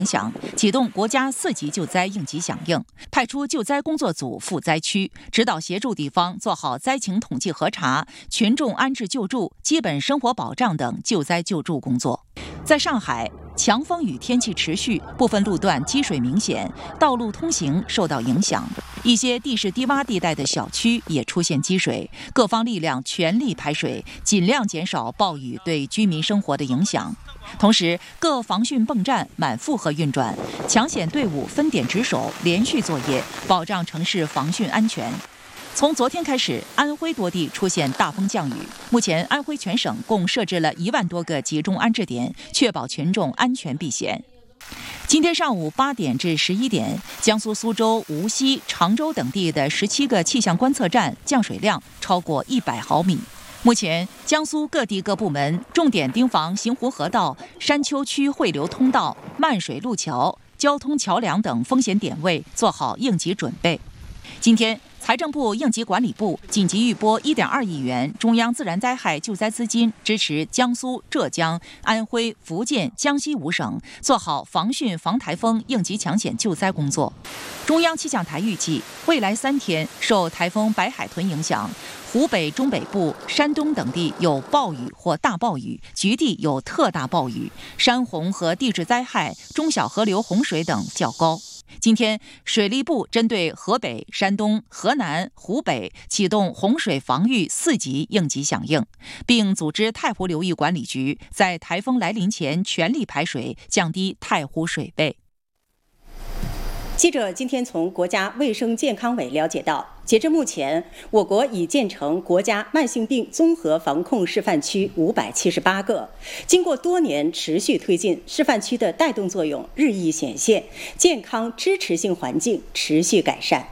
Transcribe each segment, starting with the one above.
影响，启动国家4级救灾应急响应，派出救灾工作组赴灾区，指导协助地方做好灾情统计核查、群众安置救助、基本生活保障等救灾救助工作。在上海，强风雨天气持续，部分路段积水明显，道路通行受到影响。一些地势低洼地带的小区也出现积水，各方力量全力排水，尽量减少暴雨对居民生活的影响。同时，各防汛泵站满负荷运转，抢险队伍分点值守，连续作业，保障城市防汛安全。从昨天开始，安徽多地出现大风降雨。目前，安徽全省共设置了1万多个集中安置点，确保群众安全避险。今天上午8点至11点，江苏苏州、无锡、常州等地的17个气象观测站降水量超过100毫米。目前，江苏各地各部门重点盯防邢湖河道、山丘区汇流通道、漫水路桥、交通桥梁等风险点位，做好应急准备。今天，财政部应急管理部紧急预拨1.2亿元中央自然灾害救灾资金，支持江苏、浙江、安徽、福建、江西5省做好防汛防台风应急抢险救灾工作。中央气象台预计，未来3天受台风白海豚影响，湖北中北部、山东等地有暴雨或大暴雨，局地有特大暴雨，山洪和地质灾害、中小河流洪水等较高。今天，水利部针对河北、山东、河南、湖北启动洪水防御4级应急响应，并组织太湖流域管理局在台风来临前全力排水，降低太湖水位。 记者今天从国家卫生健康委了解到，截至目前，我国已建成国家慢性病综合防控示范区578个。经过多年持续推进，示范区的带动作用日益显现，健康支持性环境持续改善。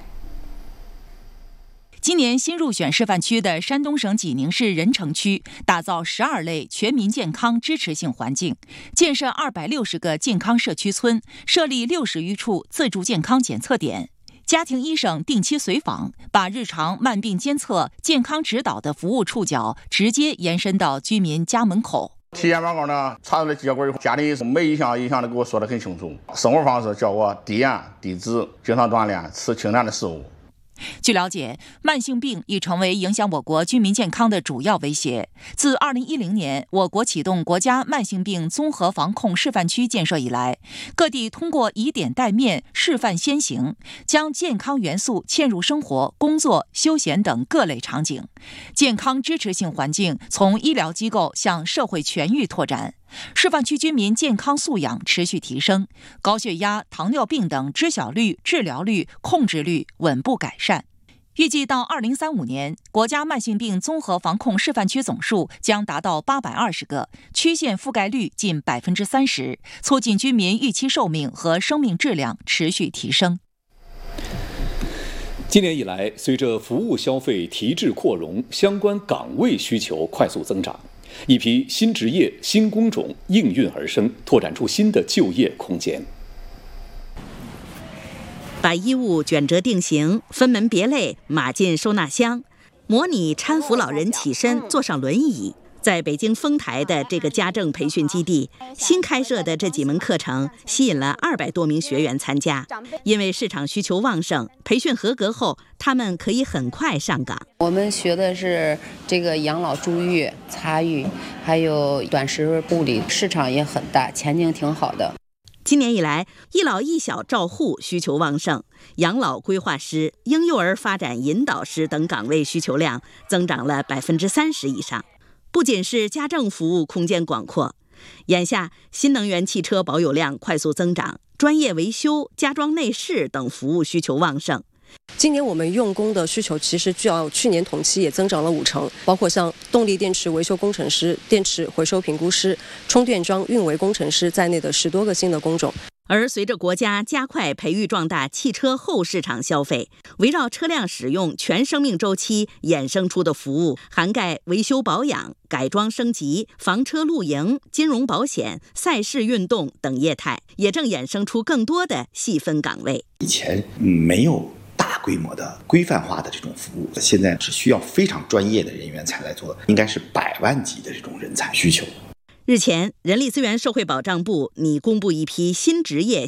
今年新入选示范区的山东省济宁市任城区，打造12类全民健康支持性环境，建设260个健康社区村，设立60余处自助健康检测点。家庭医生定期随访，把日常慢病监测、健康指导的服务触角直接延伸到居民家门口。 体检报告呢查出来结果以后，家庭医生每一项都给我说得很清楚。生活方式叫我低盐低脂，经常锻炼，吃清淡的食物。 据了解，慢性病已成为影响我国居民健康的主要威胁。自2010年我国启动国家慢性病综合防控示范区建设以来，各地通过以点带面、示范先行，将健康元素嵌入生活、工作、休闲等各类场景，健康支持性环境从医疗机构向社会全域拓展。示范区居民健康素养持续提升，高血压、糖尿病等知晓率、治疗率、控制率稳步改善。预计到2035年，国家慢性病综合防控示范区总数将达到820个，区县覆盖率近30%，促进居民预期寿命和生命质量持续提升。 今年以来，随着服务消费提质扩容，相关岗位需求快速增长。一批新职业、新工种应运而生，拓展出新的就业空间。 把衣物卷折定型，分门别类码进收纳箱，模拟搀扶老人起身坐上轮椅。在北京丰台的这个家政培训基地，新开设的这几门课程吸引了200多名学员参加。因为市场需求旺盛，培训合格后，他们可以很快上岗。 我们学的是这个养老助浴、擦浴，还有短时护理，市场也很大，前景挺好的。 今年以来，一老一小照护需求旺盛，养老规划师、婴幼儿发展引导师等岗位需求量增长了30%以上。不仅是家政服务空间广阔，眼下新能源汽车保有量快速增长，专业维修、家装内饰等服务需求旺盛。 今年我们用工的需求其实较去年同期也增长了50%，包括像动力电池维修工程师、电池回收评估师、充电桩运维工程师在内的10多个新的工种。 而随着国家加快培育壮大汽车后市场消费，围绕车辆使用全生命周期衍生出的服务，涵盖维修保养、改装升级、房车露营、金融保险、赛事运动等业态，也正衍生出更多的细分岗位。 以前没有大规模的规范化的这种服务，现在是需要非常专业的人员才来做，应该是100万级的这种人才需求。 日前，人力资源社会保障部拟公布一批新职业